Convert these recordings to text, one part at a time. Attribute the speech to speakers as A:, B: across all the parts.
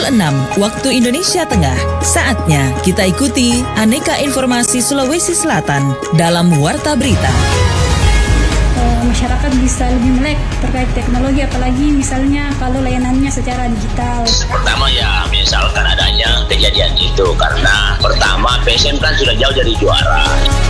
A: Pukul 6 waktu Indonesia Tengah. Saatnya kita ikuti aneka informasi Sulawesi Selatan dalam Warta Berita.
B: Masyarakat bisa lebih melek terkait teknologi, apalagi misalnya kalau layanannya secara digital.
C: Pertama ya misalkan adanya kejadian itu karena pertama PSM kan sudah jauh dari juara.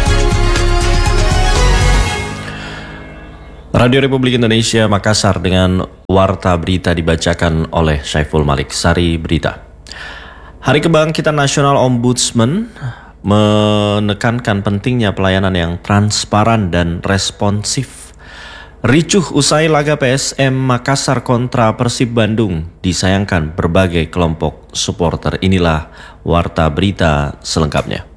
D: Radio Republik Indonesia Makassar dengan Warta Berita dibacakan oleh Syaiful Malik. Sari Berita. Hari Kebangkitan Nasional Ombudsman menekankan pentingnya pelayanan yang transparan dan responsif. Ricuh usai laga PSM Makassar kontra Persib Bandung disayangkan berbagai kelompok supporter. Inilah Warta Berita selengkapnya.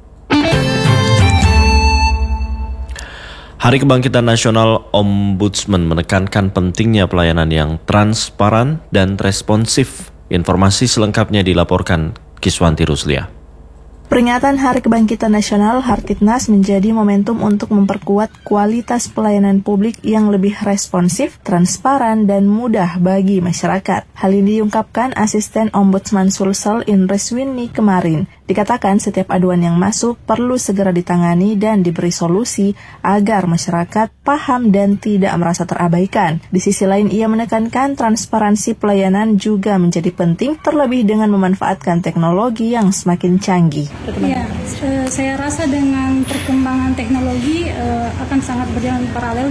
D: Hari Kebangkitan Nasional Ombudsman menekankan pentingnya pelayanan yang transparan dan responsif. Informasi selengkapnya dilaporkan Kiswanti Ruslia.
E: Peringatan Hari Kebangkitan Nasional Hartitnas menjadi momentum untuk memperkuat kualitas pelayanan publik yang lebih responsif, transparan, dan mudah bagi masyarakat. Hal ini diungkapkan Asisten Ombudsman Sulsel Indres Winnie kemarin. Dikatakan setiap aduan yang masuk perlu segera ditangani dan diberi solusi agar masyarakat paham dan tidak merasa terabaikan. Di sisi lain, ia menekankan transparansi pelayanan juga menjadi penting, terlebih dengan memanfaatkan teknologi yang semakin canggih.
B: Ya, saya rasa dengan perkembangan teknologi akan sangat berjalan paralel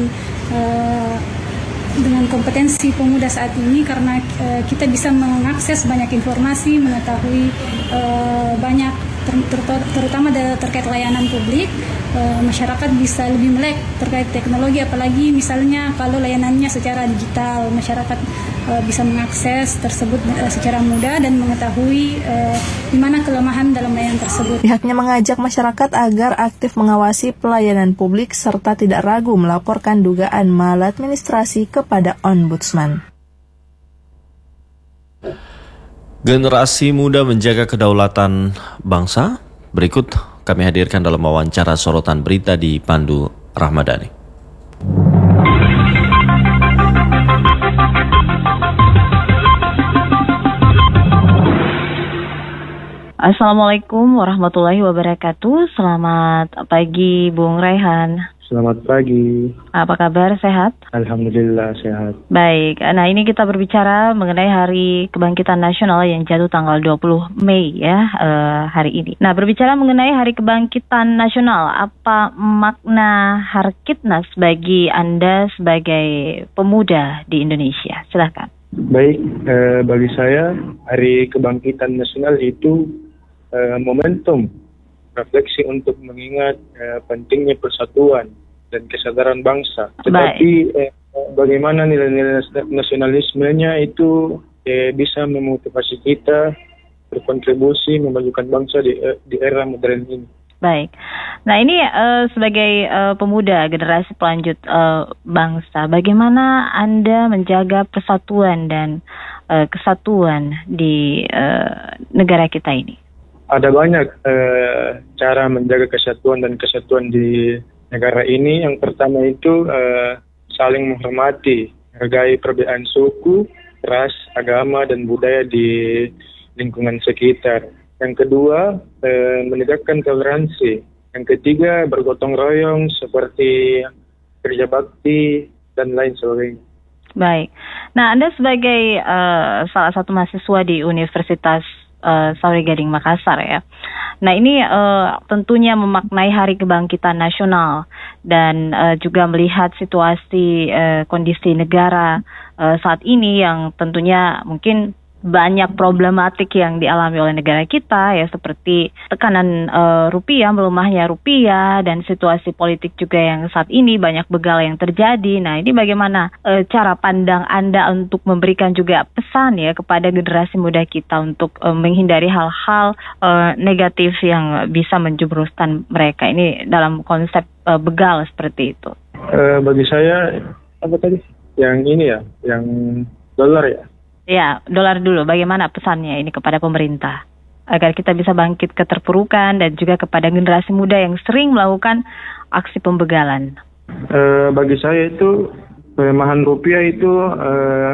B: dengan kompetensi pemuda saat ini, karena kita bisa mengakses banyak informasi, mengetahui banyak terutama terkait layanan publik. Masyarakat bisa lebih melek terkait teknologi, apalagi misalnya kalau layanannya secara digital, masyarakat bisa mengakses tersebut secara mudah dan mengetahui di mana kelemahan dalam layanan tersebut.
E: Pihaknya mengajak masyarakat agar aktif mengawasi pelayanan publik serta tidak ragu melaporkan dugaan maladministrasi kepada Ombudsman.
D: Generasi muda menjaga kedaulatan bangsa. Berikut kami hadirkan dalam wawancara sorotan berita di Pandu Rahmadani.
F: Assalamualaikum warahmatullahi wabarakatuh. Selamat pagi Bung Raihan.
G: Selamat pagi.
F: Apa kabar, sehat?
G: Alhamdulillah sehat.
F: Baik, nah ini kita berbicara mengenai Hari Kebangkitan Nasional yang jatuh tanggal 20 Mei ya, hari ini. Nah, berbicara mengenai Hari Kebangkitan Nasional, apa makna Hartitnas bagi Anda sebagai pemuda di Indonesia? Silakan.
G: Baik, bagi saya Hari Kebangkitan Nasional itu momentum refleksi untuk mengingat pentingnya persatuan dan kesadaran bangsa. Tetapi bagaimana nilai-nilai nasionalismenya itu bisa memotivasi kita berkontribusi memajukan bangsa di era modern ini.
F: Baik. Nah ini sebagai pemuda generasi pelanjut bangsa, bagaimana Anda menjaga persatuan dan kesatuan di negara kita ini?
G: Ada banyak cara menjaga kesatuan dan kesatuan di negara ini. Yang pertama itu saling menghormati, menghargai perbedaan suku, ras, agama, dan budaya di lingkungan sekitar. Yang kedua, menegakkan toleransi. Yang ketiga, bergotong royong seperti kerja bakti dan lain sebagainya.
F: Baik. Nah, Anda sebagai salah satu mahasiswa di Universitas Sauri Gading Makassar ya. Nah ini tentunya memaknai Hari Kebangkitan Nasional dan juga melihat situasi kondisi negara saat ini yang tentunya mungkin banyak problematik yang dialami oleh negara kita ya, seperti tekanan rupiah, melemahnya rupiah, dan situasi politik juga yang saat ini banyak begal yang terjadi. Nah ini bagaimana cara pandang Anda untuk memberikan juga pesan ya kepada generasi muda kita untuk menghindari hal-hal negatif yang bisa menjerumuskan mereka ini dalam konsep begal seperti itu?
G: Bagi saya apa tadi? Yang ini ya, yang dolar ya.
F: Ya, dolar dulu. Bagaimana pesannya ini kepada pemerintah agar kita bisa bangkit keterpurukan dan juga kepada generasi muda yang sering melakukan aksi pembegalan?
G: Bagi saya itu pelemahan rupiah itu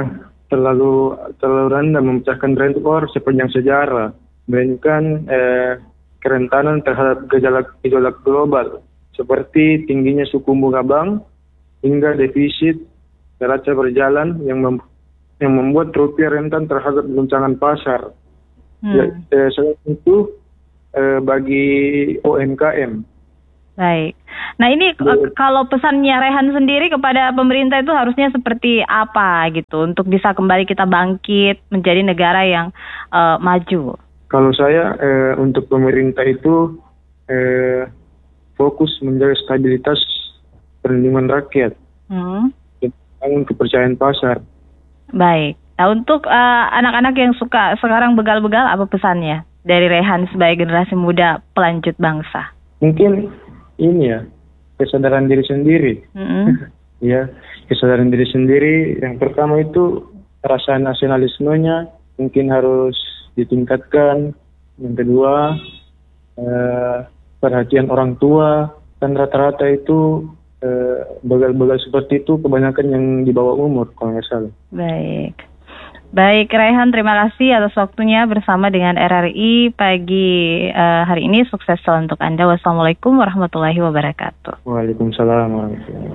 G: terlalu rendah memecahkan rekor sepanjang sejarah, melainkan kerentanan terhadap gejolak global seperti tingginya suku bunga bank hingga defisit neraca berjalan yang membuat rupiah rentan terhadap goncangan pasar. Selain itu bagi UMKM.
F: Baik. Nah ini kalau pesannya Rehan sendiri kepada pemerintah itu harusnya seperti apa gitu untuk bisa kembali kita bangkit menjadi negara yang maju? Kalau
G: saya untuk pemerintah itu fokus menjaga stabilitas perlindungan rakyat, bangun kepercayaan pasar. Baik.
F: Nah untuk anak-anak yang suka sekarang begal-begal, apa pesannya dari Rehan sebagai generasi muda pelanjut bangsa? Mungkin ini ya, kesadaran diri sendiri.
G: Ya, kesadaran diri sendiri. Yang pertama itu rasa nasionalismenya mungkin harus ditingkatkan. Yang kedua, perhatian orang tua. Kan rata-rata itu begal-begal seperti itu kebanyakan yang di bawah umur kalau nggak salah. Baik Rehan, terima kasih atas waktunya bersama dengan RRI pagi hari ini. Sukses selalu untuk Anda. Wassalamualaikum warahmatullahi wabarakatuh. Waalaikumsalam warahmatullahi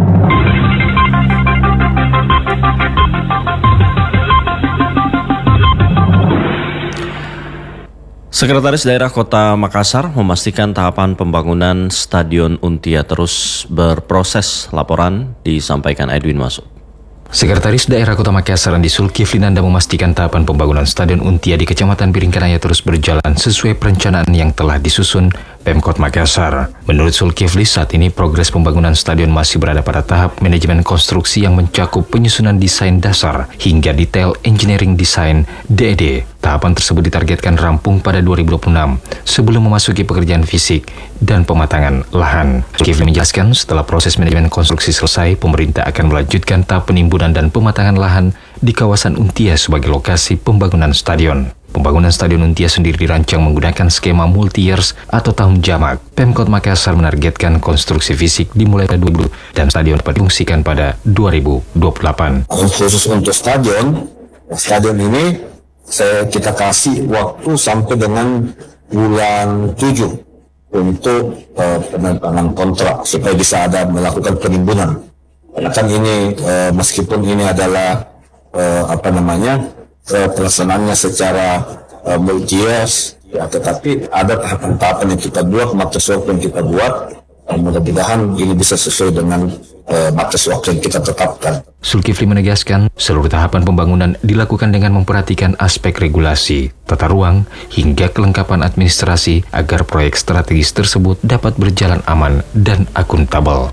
G: wabarakatuh.
D: Sekretaris Daerah Kota Makassar memastikan tahapan pembangunan Stadion Untia terus berproses. Laporan disampaikan Edwin Masud.
H: Sekretaris Daerah Kota Makassar Andi Zulkiflinanda memastikan tahapan pembangunan Stadion Untia di Kecamatan Biringkanaya terus berjalan sesuai perencanaan yang telah disusun Pemkot Makassar. Menurut Zulkifli, saat ini progres pembangunan stadion masih berada pada tahap manajemen konstruksi yang mencakup penyusunan desain dasar hingga detail engineering design DED. Tahapan tersebut ditargetkan rampung pada 2026 sebelum memasuki pekerjaan fisik dan pematangan lahan. Zulkifli menjelaskan setelah proses manajemen konstruksi selesai, pemerintah akan melanjutkan tahap penimbunan dan pematangan lahan di kawasan Untia sebagai lokasi pembangunan stadion. Pembangunan Stadion Untia sendiri dirancang menggunakan skema multi-years atau tahun jamak. Pemkot Makassar menargetkan konstruksi fisik dimulai pada 2020 dan stadion dapat difungsikan pada 2028.
I: Khusus untuk stadion ini kita kasih waktu sampai dengan bulan 7 untuk penandatanganan kontrak supaya bisa ada melakukan penimbunan. Karena kan ini meskipun ini adalah pelaksanaannya secara multi-years, ya, tetapi ada tahapan-tahapan yang kita buat, batas waktu yang kita buat. Mudah-mudahan ini bisa sesuai dengan batas waktu yang kita tetapkan.
H: Zulkifli menegaskan, seluruh tahapan pembangunan dilakukan dengan memperhatikan aspek regulasi, tata ruang, hingga kelengkapan administrasi agar proyek strategis tersebut dapat berjalan aman dan akuntabel.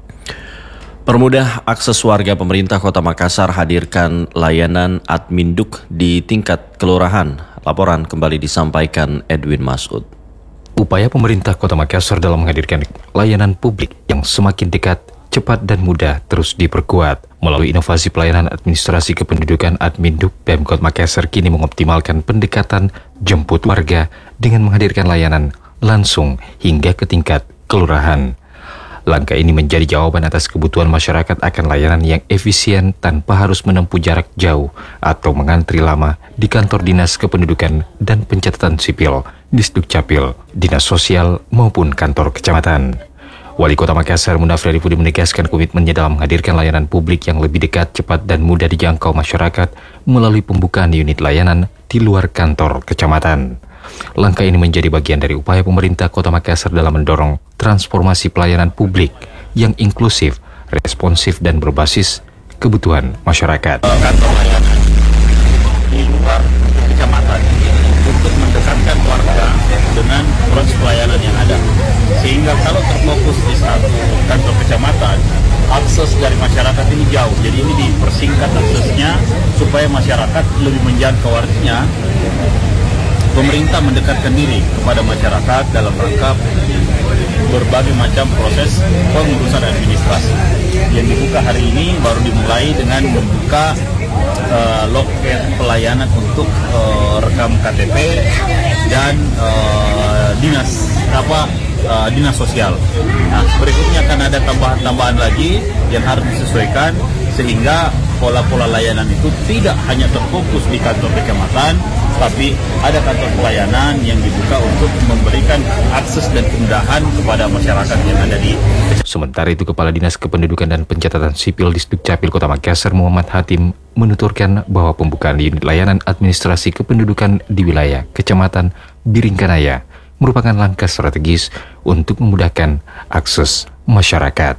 D: Permudah akses warga, pemerintah Kota Makassar hadirkan layanan Adminduk di tingkat kelurahan. Laporan kembali disampaikan Edwin Masud.
H: Upaya pemerintah Kota Makassar dalam menghadirkan layanan publik yang semakin dekat, cepat dan mudah terus diperkuat. Melalui inovasi pelayanan administrasi kependudukan Adminduk, Pemkot Makassar kini mengoptimalkan pendekatan jemput warga dengan menghadirkan layanan langsung hingga ke tingkat kelurahan. Langkah ini menjadi jawaban atas kebutuhan masyarakat akan layanan yang efisien tanpa harus menempuh jarak jauh atau mengantri lama di kantor Dinas Kependudukan dan Pencatatan Sipil, Disdukcapil, Dinas Sosial maupun kantor kecamatan. Wali Kota Makassar Munafri Arifudi menegaskan komitmennya dalam menghadirkan layanan publik yang lebih dekat, cepat dan mudah dijangkau masyarakat melalui pembukaan unit layanan di luar kantor kecamatan. Langkah ini menjadi bagian dari upaya pemerintah Kota Makassar dalam mendorong transformasi pelayanan publik yang inklusif, responsif, dan berbasis kebutuhan masyarakat.
J: Kantor layanan di luar kecamatan untuk mendekatkan warga dengan proses pelayanan yang ada. Sehingga kalau terfokus di satu kantor kecamatan, akses dari masyarakat ini jauh. Jadi ini dipersingkat aksesnya supaya masyarakat lebih menjangkau. Artinya pemerintah mendekatkan diri kepada masyarakat dalam rangka berbagai macam proses pengurusan administrasi. Yang dibuka hari ini baru dimulai dengan membuka loket pelayanan untuk rekam KTP dan dinas sosial. Nah, berikutnya akan ada tambahan-tambahan lagi yang harus disesuaikan sehingga pola-pola layanan itu tidak hanya terfokus di kantor kecamatan, tapi ada kantor pelayanan yang dibuka untuk memberikan akses dan kemudahan kepada masyarakat yang ada di.
H: Sementara itu, Kepala Dinas Kependudukan dan Pencatatan Sipil Disdukcapil Kota Makassar Muhammad Hatim menuturkan bahwa pembukaan unit layanan administrasi kependudukan di wilayah Kecamatan Biringkanaya merupakan langkah strategis untuk memudahkan akses masyarakat.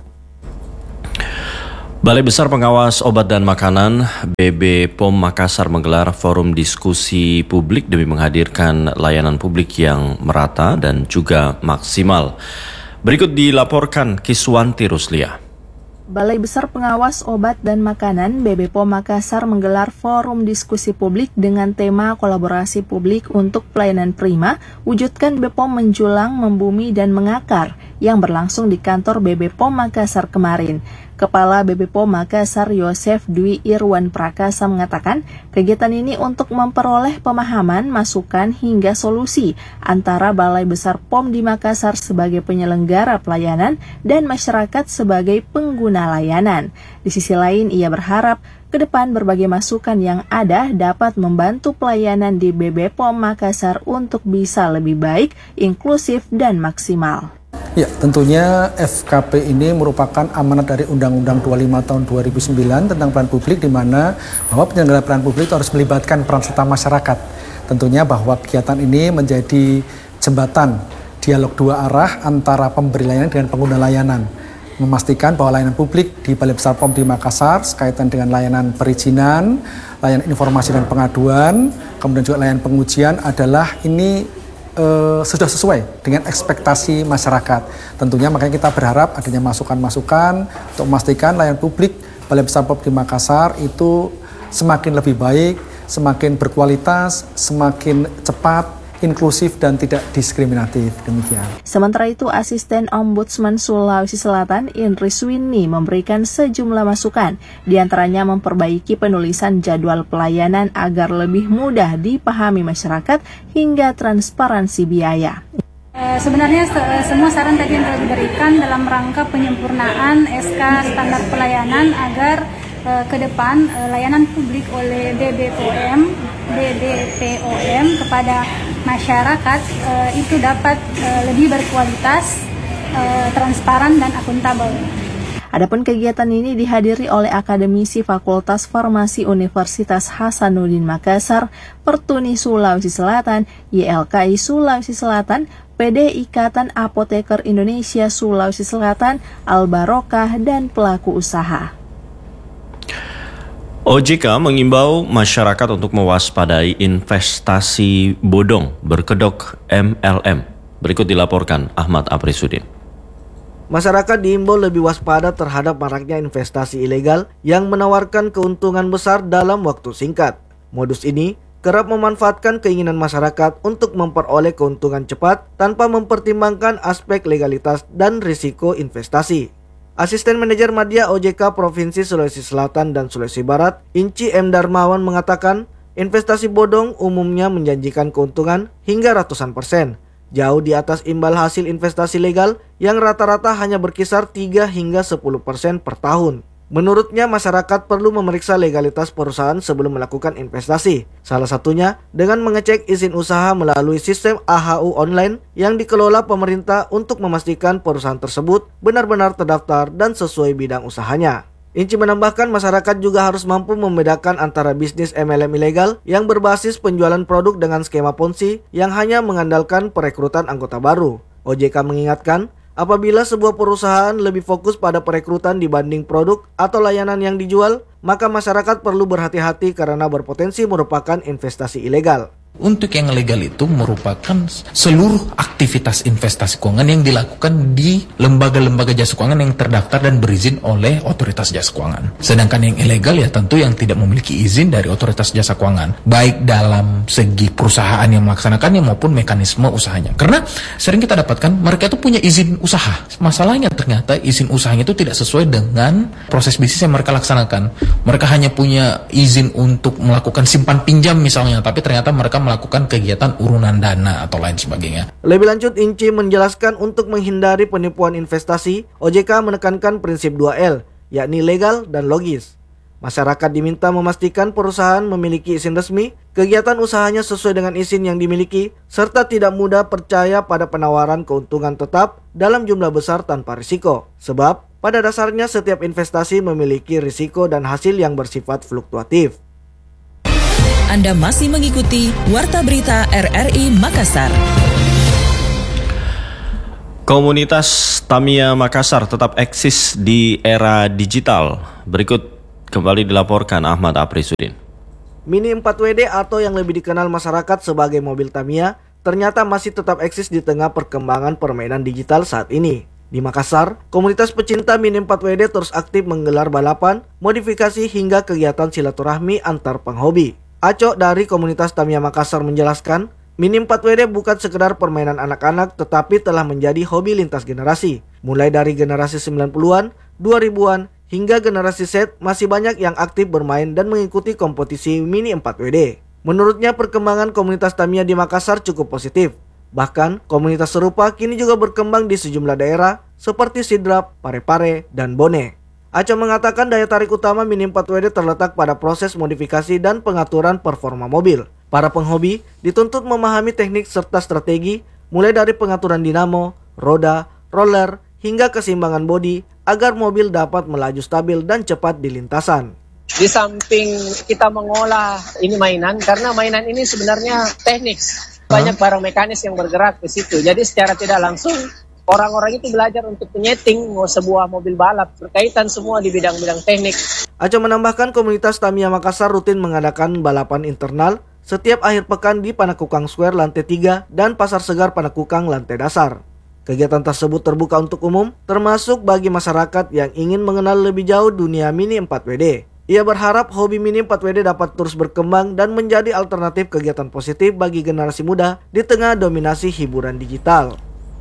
D: Balai Besar Pengawas Obat dan Makanan BB POM Makassar menggelar forum diskusi publik demi menghadirkan layanan publik yang merata dan juga maksimal. Berikut dilaporkan Kiswanti Ruslia.
E: Balai Besar Pengawas Obat dan Makanan BB POM Makassar menggelar forum diskusi publik dengan tema kolaborasi publik untuk pelayanan prima, wujudkan BPOM menjulang, membumi, dan mengakar yang berlangsung di kantor BB POM Makassar kemarin. Kepala BB POM Makassar Yosef Dwi Irwan Prakasa mengatakan kegiatan ini untuk memperoleh pemahaman, masukan hingga solusi antara Balai Besar POM di Makassar sebagai penyelenggara pelayanan dan masyarakat sebagai pengguna layanan. Di sisi lain, ia berharap ke depan berbagai masukan yang ada dapat membantu pelayanan di BB POM Makassar untuk bisa lebih baik, inklusif, dan maksimal.
K: Ya, tentunya FKP ini merupakan amanat dari Undang-Undang 25 tahun 2009 tentang pelayanan publik, di mana bahwa penyelenggara pelayanan publik itu harus melibatkan peran serta masyarakat. Tentunya bahwa kegiatan ini menjadi jembatan dialog dua arah antara pemberi layanan dengan pengguna layanan, memastikan bahwa layanan publik di Balai Besar POM di Makassar sekaitan dengan layanan perizinan, layanan informasi dan pengaduan, kemudian juga layanan pengujian adalah ini sudah sesuai dengan ekspektasi masyarakat. Tentunya makanya kita berharap adanya masukan-masukan untuk memastikan layanan publik Balai Besar POM di Makassar itu semakin lebih baik, semakin berkualitas, semakin cepat, inklusif, dan tidak diskriminatif. Demikian.
E: Sementara itu, Asisten Ombudsman Sulawesi Selatan Indri Swini memberikan sejumlah masukan, diantaranya memperbaiki penulisan jadwal pelayanan agar lebih mudah dipahami masyarakat hingga transparansi biaya.
B: Sebenarnya semua saran tadi yang telah diberikan dalam rangka penyempurnaan SK standar pelayanan agar ke depan layanan publik oleh BBPOM kepada masyarakat itu dapat lebih berkualitas, transparan, dan akuntabel.
E: Adapun kegiatan ini dihadiri oleh akademisi Fakultas Farmasi Universitas Hasanuddin Makassar, Pertuni Sulawesi Selatan, YLKI Sulawesi Selatan, PD Ikatan Apoteker Indonesia Sulawesi Selatan, Al-Barokah, dan pelaku usaha.
D: OJK mengimbau masyarakat untuk mewaspadai investasi bodong berkedok MLM. Berikut dilaporkan Ahmad Aprisudin.
L: Masyarakat diimbau lebih waspada terhadap maraknya investasi ilegal yang menawarkan keuntungan besar dalam waktu singkat. Modus ini kerap memanfaatkan keinginan masyarakat untuk memperoleh keuntungan cepat tanpa mempertimbangkan aspek legalitas dan risiko investasi. Asisten Manajer Madya OJK Provinsi Sulawesi Selatan dan Sulawesi Barat, Inci M. Darmawan mengatakan, investasi bodong umumnya menjanjikan keuntungan hingga ratusan persen, jauh di atas imbal hasil investasi legal yang rata-rata hanya berkisar 3 hingga 10% per tahun. Menurutnya, masyarakat perlu memeriksa legalitas perusahaan sebelum melakukan investasi. Salah satunya dengan mengecek izin usaha melalui sistem AHU online yang dikelola pemerintah untuk memastikan perusahaan tersebut benar-benar terdaftar dan sesuai bidang usahanya. Inci menambahkan masyarakat juga harus mampu membedakan antara bisnis MLM ilegal yang berbasis penjualan produk dengan skema Ponzi yang hanya mengandalkan perekrutan anggota baru. OJK mengingatkan, apabila sebuah perusahaan lebih fokus pada perekrutan dibanding produk atau layanan yang dijual, maka masyarakat perlu berhati-hati karena berpotensi merupakan investasi ilegal.
M: Untuk yang legal itu merupakan seluruh aktivitas investasi keuangan yang dilakukan di lembaga-lembaga jasa keuangan yang terdaftar dan berizin oleh otoritas jasa keuangan. Sedangkan yang ilegal ya tentu yang tidak memiliki izin dari otoritas jasa keuangan, baik dalam segi perusahaan yang melaksanakannya maupun mekanisme usahanya. Karena sering kita dapatkan mereka itu punya izin usaha. Masalahnya ternyata izin usahanya itu tidak sesuai dengan proses bisnis yang mereka laksanakan. Mereka hanya punya izin untuk melakukan simpan pinjam misalnya, tapi ternyata mereka melakukan kegiatan urunan dana atau lain sebagainya.
L: Lebih lanjut, Inci menjelaskan untuk menghindari penipuan investasi, OJK menekankan prinsip 2L, yakni legal dan logis. Masyarakat diminta memastikan perusahaan memiliki izin resmi, kegiatan usahanya sesuai dengan izin yang dimiliki, serta tidak mudah percaya pada penawaran keuntungan tetap dalam jumlah besar tanpa risiko. Sebab, pada dasarnya setiap investasi memiliki risiko dan hasil yang bersifat fluktuatif.
A: Anda masih mengikuti Warta Berita RRI Makassar.
D: Komunitas Tamiya Makassar tetap eksis di era digital. Berikut kembali dilaporkan Ahmad Aprisudin.
L: Mini 4WD atau yang lebih dikenal masyarakat sebagai mobil Tamiya ternyata masih tetap eksis di tengah perkembangan permainan digital saat ini. Di Makassar, komunitas pecinta Mini 4WD terus aktif menggelar balapan, modifikasi hingga kegiatan silaturahmi antar penghobi. Aco dari komunitas Tamiya Makassar menjelaskan, Mini 4WD bukan sekedar permainan anak-anak tetapi telah menjadi hobi lintas generasi. Mulai dari generasi 90-an, 2000-an, hingga generasi Z masih banyak yang aktif bermain dan mengikuti kompetisi Mini 4WD. Menurutnya perkembangan komunitas Tamiya di Makassar cukup positif. Bahkan komunitas serupa kini juga berkembang di sejumlah daerah seperti Sidrap, Parepare, dan Bone. Aco mengatakan daya tarik utama Mini 4WD terletak pada proses modifikasi dan pengaturan performa mobil. Para penghobi dituntut memahami teknik serta strategi mulai dari pengaturan dinamo, roda, roller, hingga keseimbangan bodi agar mobil dapat melaju stabil dan cepat di lintasan.
N: Di samping kita mengolah ini mainan, karena mainan ini sebenarnya teknik. Banyak barang mekanis yang bergerak di situ. Jadi secara tidak langsung orang-orang itu belajar untuk menyeting sebuah mobil balap, berkaitan semua di bidang-bidang teknik.
L: Aco menambahkan komunitas Tamiya Makassar rutin mengadakan balapan internal setiap akhir pekan di Panakukang Square lantai 3 dan Pasar Segar Panakukang lantai dasar. Kegiatan tersebut terbuka untuk umum, termasuk bagi masyarakat yang ingin mengenal lebih jauh dunia Mini 4WD. Ia berharap hobi Mini 4WD dapat terus berkembang dan menjadi alternatif kegiatan positif bagi generasi muda di tengah dominasi hiburan digital.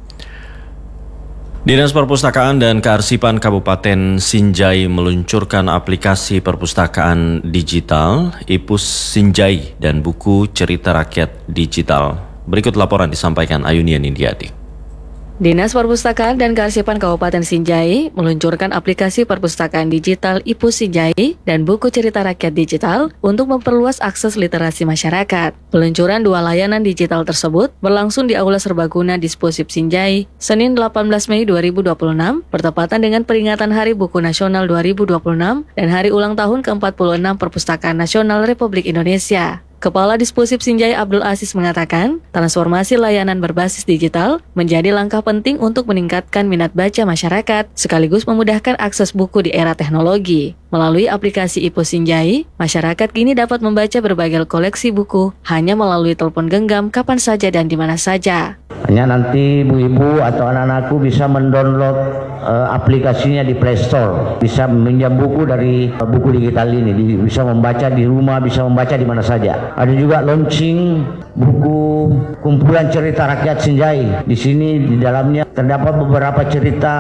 D: Dinas Perpustakaan dan Kearsipan Kabupaten Sinjai meluncurkan aplikasi perpustakaan digital Ipus Sinjai dan buku cerita rakyat digital. Berikut laporan disampaikan Ayunian Indiati.
O: Dinas Perpustakaan dan Kearsipan Kabupaten Sinjai meluncurkan aplikasi perpustakaan digital Ipus Sinjai dan buku cerita rakyat digital untuk memperluas akses literasi masyarakat. Peluncuran dua layanan digital tersebut berlangsung di Aula Serbaguna Disposip Sinjai, Senin 18 Mei 2026, bertepatan dengan peringatan Hari Buku Nasional 2026 dan Hari Ulang Tahun ke-46 Perpustakaan Nasional Republik Indonesia. Kepala Disposip Sinjai Abdul Aziz mengatakan, transformasi layanan berbasis digital menjadi langkah penting untuk meningkatkan minat baca masyarakat, sekaligus memudahkan akses buku di era teknologi. Melalui aplikasi Ipus Sinjai, masyarakat kini dapat membaca berbagai koleksi buku hanya melalui telepon genggam kapan saja dan di mana saja.
P: Hanya nanti ibu-ibu atau anak-anakku bisa mendownload aplikasinya di Play Store, bisa meminjam buku dari buku digital ini, bisa membaca di rumah, bisa membaca di mana saja. Ada juga launching buku kumpulan cerita rakyat Sinjai. Di sini di dalamnya terdapat beberapa cerita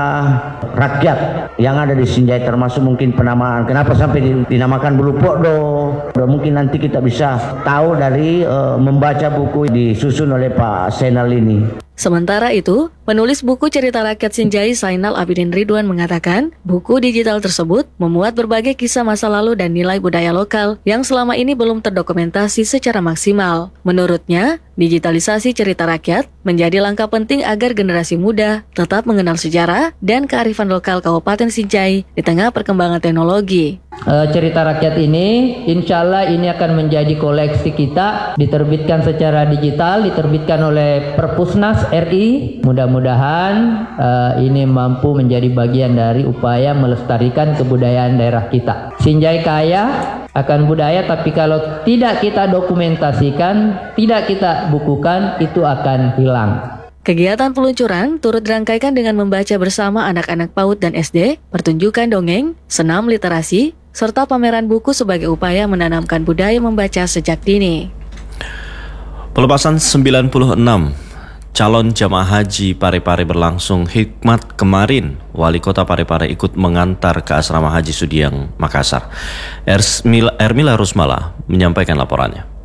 P: rakyat yang ada di Sinjai, termasuk mungkin penamaan kenapa sampai dinamakan Bulu Pokdo. Mungkin nanti kita bisa tahu dari membaca buku disusun oleh Pak Senal ini.
O: Sementara itu, penulis buku cerita rakyat Sinjai Zainal Abidin Ridwan mengatakan, buku digital tersebut memuat berbagai kisah masa lalu dan nilai budaya lokal yang selama ini belum terdokumentasi secara maksimal. Menurutnya, digitalisasi cerita rakyat menjadi langkah penting agar generasi muda tetap mengenal sejarah dan kearifan lokal Kabupaten Sinjai di tengah perkembangan teknologi.
Q: Cerita rakyat ini, insya Allah ini akan menjadi koleksi kita, diterbitkan secara digital, diterbitkan oleh Perpusnas RI. Mudah-mudahan ini mampu menjadi bagian dari upaya melestarikan kebudayaan daerah kita. Sinjai kaya akan budaya, tapi kalau tidak kita dokumentasikan, tidak kita bukukan, itu akan hilang.
O: Kegiatan peluncuran turut dirangkaikan dengan membaca bersama anak-anak PAUD dan SD, pertunjukan dongeng, senam literasi, serta pameran buku sebagai upaya menanamkan budaya membaca sejak dini.
D: Pelepasan 96 calon jamaah haji Parepare berlangsung hikmat kemarin. Wali Kota Parepare ikut mengantar ke asrama haji Sudiang, Makassar. Ermila Rusmala menyampaikan laporannya.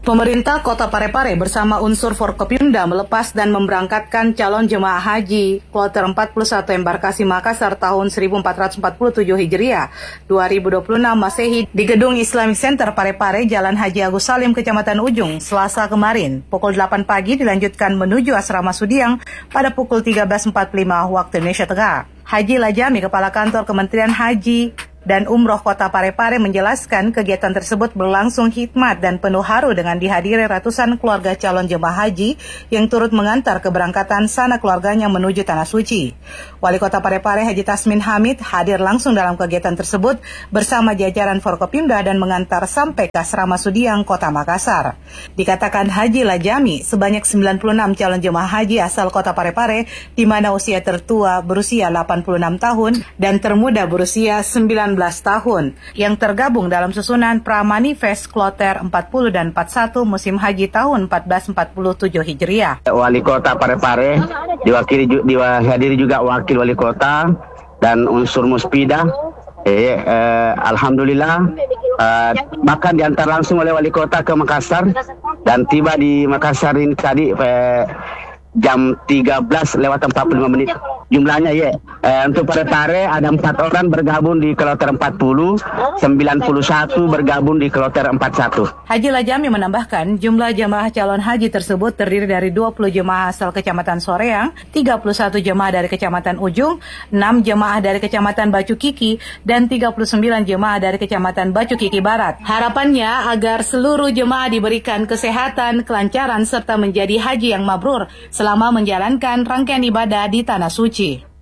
R: Pemerintah Kota Parepare bersama unsur Forkopimda melepas dan memberangkatkan calon jemaah haji kloter 41 embarkasi Makassar tahun 1447 Hijriah 2026 Masehi di Gedung Islamic Center Parepare, Jalan Haji Agus Salim, Kecamatan Ujung, Selasa kemarin. Pukul 8 pagi dilanjutkan menuju Asrama Sudiang pada pukul 13.45 waktu Indonesia Tengah. Haji Lajami, Kepala Kantor Kementerian Haji dan Umroh Kota Parepare menjelaskan kegiatan tersebut berlangsung hikmat dan penuh haru dengan dihadiri ratusan keluarga calon jemaah haji yang turut mengantar keberangkatan sana keluarganya menuju Tanah Suci. Wali Kota Parepare Haji Tasmin Hamid hadir langsung dalam kegiatan tersebut bersama jajaran Forkopimda dan mengantar sampai ke Asrama Sudiang Kota Makassar. Dikatakan Haji Lajami sebanyak 96 calon jemaah haji asal Kota Parepare, di mana usia tertua berusia 86 tahun dan termuda berusia 19 tahun yang tergabung dalam susunan Pramanifest Kloter 40 dan 41 musim haji tahun 1447 Hijriah.
S: Wali Kota Parepare dihadiri juga wakil wali kota dan unsur Muspida. Alhamdulillah bahkan diantar langsung oleh wali kota ke Makassar dan tiba di Makassar ini tadi jam 13:45 jumlahnya untuk Parepare ada 4 orang bergabung di kloter 40, 91 bergabung di kloter 41.
R: Haji Lajami menambahkan jumlah jemaah calon haji tersebut terdiri dari 20 jemaah asal Kecamatan Soreang, 31 jemaah dari Kecamatan Ujung, 6 jemaah dari Kecamatan Bacu Kiki, dan 39 jemaah dari Kecamatan Bacu Kiki Barat. Harapannya agar seluruh jemaah diberikan kesehatan, kelancaran, serta menjadi haji yang mabrur selama menjalankan rangkaian ibadah di Tanah Suci.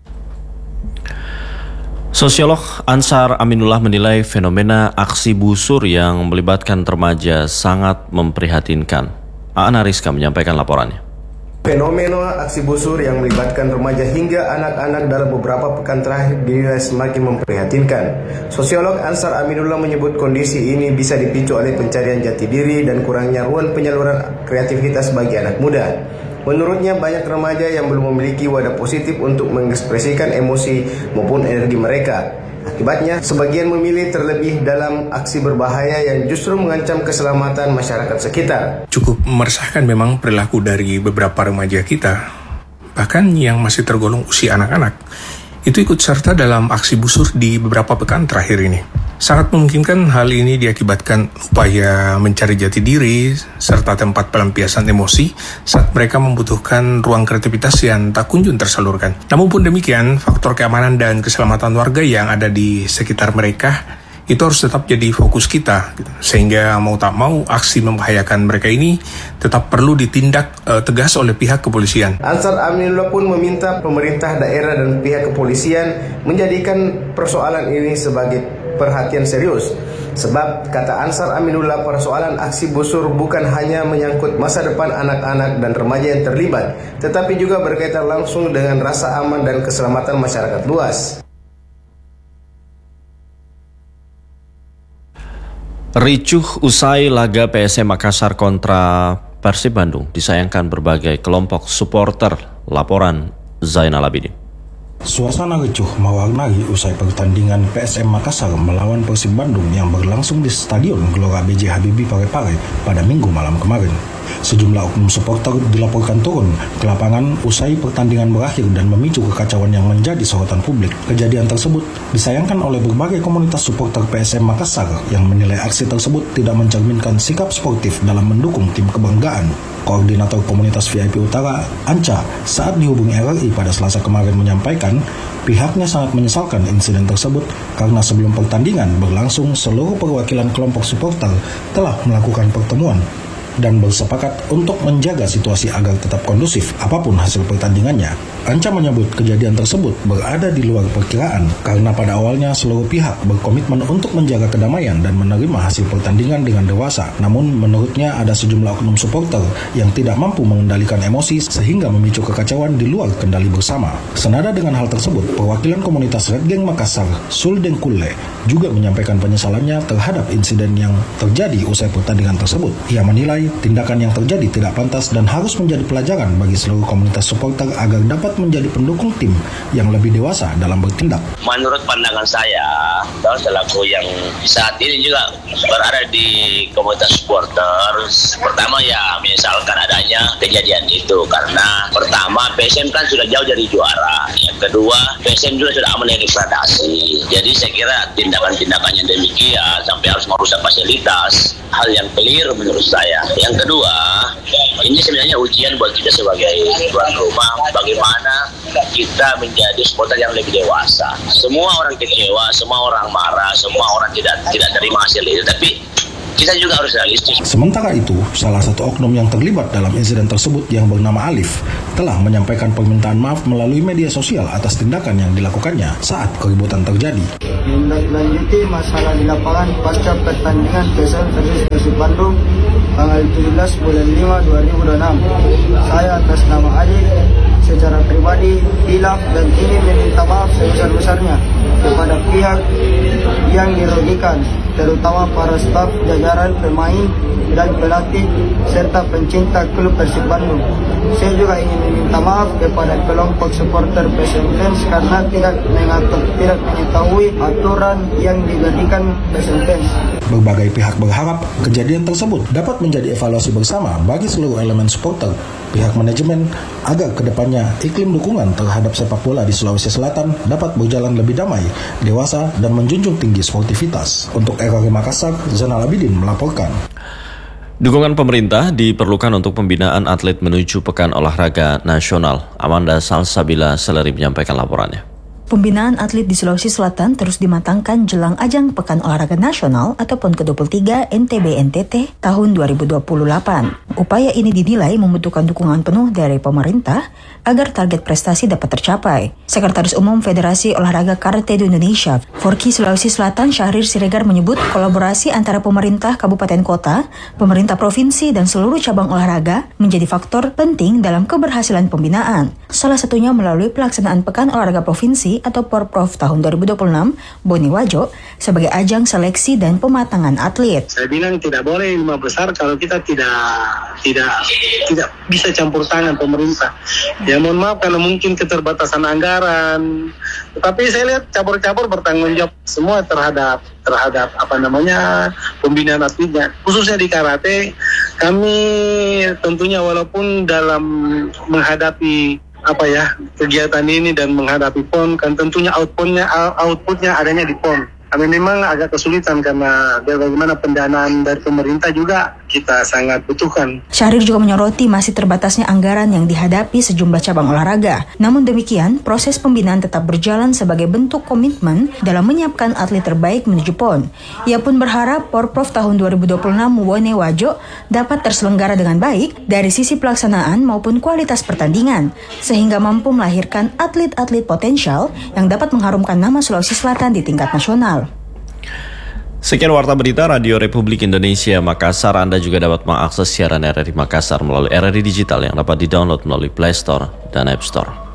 D: Sosiolog Ansar Aminullah menilai fenomena aksi busur yang melibatkan remaja sangat memprihatinkan. Ana Rizka menyampaikan laporannya.
T: Fenomena aksi busur yang melibatkan remaja hingga anak-anak dalam beberapa pekan terakhir dinilai semakin memprihatinkan. Sosiolog Ansar Aminullah menyebut kondisi ini bisa dipicu oleh pencarian jati diri dan kurangnya ruang penyaluran kreativitas bagi anak muda. Menurutnya banyak remaja yang belum memiliki wadah positif untuk mengekspresikan emosi maupun energi mereka. Akibatnya, sebagian memilih terlebih dalam aksi berbahaya yang justru mengancam keselamatan masyarakat sekitar.
U: Cukup meresahkan memang perilaku dari beberapa remaja kita, bahkan yang masih tergolong usia anak-anak, itu ikut serta dalam aksi busur di beberapa pekan terakhir ini. Sangat memungkinkan hal ini diakibatkan upaya mencari jati diri serta tempat pelampiasan emosi saat mereka membutuhkan ruang kreativitas yang tak kunjung tersalurkan. Namun pun demikian, faktor keamanan dan keselamatan warga yang ada di sekitar mereka itu harus tetap jadi fokus kita, sehingga mau tak mau aksi membahayakan mereka ini tetap perlu ditindak tegas oleh pihak kepolisian.
T: Ansar Aminullah pun meminta pemerintah daerah dan pihak kepolisian menjadikan persoalan ini sebagai perhatian serius. Sebab, kata Ansar Aminullah, persoalan aksi busur bukan hanya menyangkut masa depan anak-anak dan remaja yang terlibat, tetapi juga berkaitan langsung dengan rasa aman dan keselamatan masyarakat luas.
D: Ricuh usai laga PSM Makassar kontra Persib Bandung disayangkan berbagai kelompok supporter. Laporan Zainal Abidin.
V: Suasana ricuh mewarnai usai pertandingan PSM Makassar melawan Persib Bandung yang berlangsung di Stadion Gelora B.J. Habibie Parepare pada Minggu malam kemarin. Sejumlah oknum supporter dilaporkan turun ke lapangan usai pertandingan berakhir dan memicu kekacauan yang menjadi sorotan publik. Kejadian tersebut disayangkan oleh berbagai komunitas supporter PSM Makassar yang menilai aksi tersebut tidak mencerminkan sikap sportif dalam mendukung tim kebanggaan. Koordinator Komunitas VIP Utara, Anca, saat dihubungi RRI pada Selasa kemarin menyampaikan pihaknya sangat menyesalkan insiden tersebut karena sebelum pertandingan berlangsung seluruh perwakilan kelompok supporter telah melakukan pertemuan dan bersepakat untuk menjaga situasi agar tetap kondusif apapun hasil pertandingannya. Anca menyebut kejadian tersebut berada di luar perkiraan karena pada awalnya seluruh pihak berkomitmen untuk menjaga kedamaian dan menerima hasil pertandingan dengan dewasa. Namun menurutnya ada sejumlah oknum supporter yang tidak mampu mengendalikan emosi sehingga memicu kekacauan di luar kendali bersama. Senada dengan hal tersebut, perwakilan komunitas Red Gang Makassar, Suldeng Kulle, juga menyampaikan penyesalannya terhadap insiden yang terjadi usai pertandingan tersebut. Ia menilai menilai tindakan yang terjadi tidak pantas dan harus menjadi pelajaran bagi seluruh komunitas supporter agar dapat menjadi pendukung tim yang lebih dewasa dalam bertindak.
C: Menurut pandangan saya, selaku yang saat ini juga berada di komunitas supporter, pertama ya misalkan adanya kejadian itu karena pertama PSM kan sudah jauh dari juara, yang kedua PSM juga sudah aman dari degradasi. Jadi saya kira tindakan-tindakan yang demikian sampai harus merusak fasilitas, hal yang clear menurut saya. Yang kedua, ini sebenarnya ujian buat kita sebagai tuan rumah, bagaimana kita menjadi supporter yang lebih dewasa. Semua orang kecewa, semua orang marah, semua orang tidak terima hasil itu, tapi kita juga harus realistis.
V: Sementara itu, salah satu oknum yang terlibat dalam insiden tersebut yang bernama Alif telah menyampaikan permintaan maaf melalui media sosial atas tindakan yang dilakukannya saat keributan terjadi.
F: Menindaklanjuti masalah di lapangan pasca pertandingan PSM versus Persib Bandung tanggal 17 bulan 5 2026. Saya atas nama Alif secara pribadi hilaf dan ingin meminta maaf sebesar-besarnya kepada pihak yang dirugikan, terutama para staf, jajaran, pemain, dan pelatih, serta pencinta klub Persib Bandung. Saya juga ingin meminta maaf kepada kelompok supporter PSM Fans karena tidak mengetahui aturan yang diberikan PSM Fans.
V: Berbagai pihak berharap kejadian tersebut dapat menjadi evaluasi bersama bagi seluruh elemen supporter, pihak manajemen, agar kedepannya iklim dukungan terhadap sepak bola di Sulawesi Selatan dapat berjalan lebih damai, dewasa, dan menjunjung tinggi sportivitas. Untuk RRI Makassar, Zainal Abidin melaporkan.
D: Dukungan pemerintah diperlukan untuk pembinaan atlet menuju Pekan Olahraga Nasional. Amanda Salsabila Seleri menyampaikan laporannya.
W: Pembinaan atlet di Sulawesi Selatan terus dimatangkan jelang ajang Pekan Olahraga Nasional atau PON ke-23 NTB-NTT tahun 2028. Upaya ini dinilai membutuhkan dukungan penuh dari pemerintah agar target prestasi dapat tercapai. Sekretaris Umum Federasi Olahraga Karate di Indonesia, Forki Sulawesi Selatan Syahrir Siregar menyebut kolaborasi antara pemerintah kabupaten kota, pemerintah provinsi, dan seluruh cabang olahraga menjadi faktor penting dalam keberhasilan pembinaan. Salah satunya melalui pelaksanaan Pekan Olahraga Provinsi atau Porprov tahun 2026, Boni Wajo, sebagai ajang seleksi dan pematangan atlet.
X: Saya bilang tidak boleh 5 besar kalau kita tidak bisa campur tangan pemerintah. Ya mohon maaf karena mungkin keterbatasan anggaran. Tetapi saya lihat cabur-cabur bertanggung jawab semua terhadap pembinaan atletnya. Khususnya di karate, kami tentunya walaupun dalam menghadapi kegiatan ini dan menghadapi PON kan tentunya outputnya adanya di PON. Kami memang agak kesulitan karena bagaimana pendanaan dari pemerintah juga kita sangat butuhkan.
W: Syahrir juga menyoroti masih terbatasnya anggaran yang dihadapi sejumlah cabang olahraga. Namun demikian, proses pembinaan tetap berjalan sebagai bentuk komitmen dalam menyiapkan atlet terbaik menuju PON. Ia pun berharap Porprov tahun 2026 Boni Wajo dapat terselenggara dengan baik dari sisi pelaksanaan maupun kualitas pertandingan, sehingga mampu melahirkan atlet-atlet potensial yang dapat mengharumkan nama Sulawesi Selatan di tingkat nasional.
D: Sekian Warta Berita Radio Republik Indonesia Makassar. Anda juga dapat mengakses siaran RRI Makassar melalui RRI Digital yang dapat di-download melalui Play Store dan App Store.